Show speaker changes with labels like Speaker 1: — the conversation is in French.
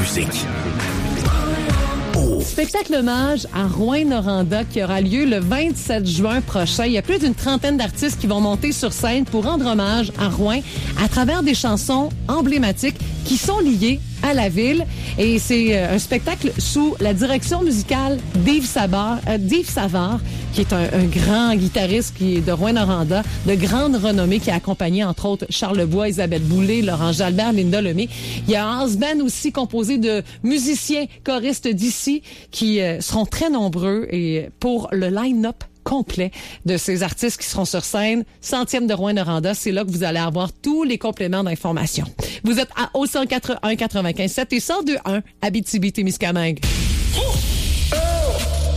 Speaker 1: musique.
Speaker 2: Spectacle hommage à Rouyn-Noranda qui aura lieu le 27 juin prochain. Il y a plus d'une trentaine d'artistes qui vont monter sur scène pour rendre hommage à Rouyn à travers des chansons emblématiques qui sont liées à la ville. Et c'est un spectacle sous la direction musicale d'Yves Savard, qui est un grand guitariste qui est de Rouyn-Noranda, de grande renommée, qui a accompagné entre autres Charles Lebois, Isabelle Boulay, Laurent Jalbert, Linda Lemay. Il y a un house band aussi composé de musiciens, choristes d'ici qui seront très nombreux et pour le line-up complet de ces artistes qui seront sur scène. 100e de Rouyn-Noranda, c'est là que vous allez avoir tous les compléments d'information. Vous êtes à O104.1 95.7 et 102.1 Abitibi-Témiscamingue.